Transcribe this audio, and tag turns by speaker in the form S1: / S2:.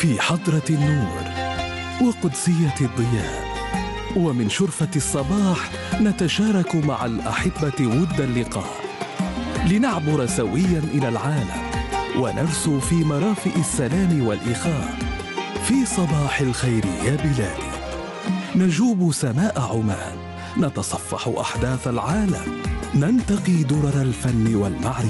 S1: في حضرة النور وقدسية الضياء، ومن شرفة الصباح نتشارك مع الأحبة ود اللقاء، لنعبر سوياً إلى العالم ونرسو في مرافئ السلام والإخاء. في صباح الخير يا بلادي نجوب سماء عمان، نتصفح أحداث العالم، ننتقي درر الفن والمعرفة.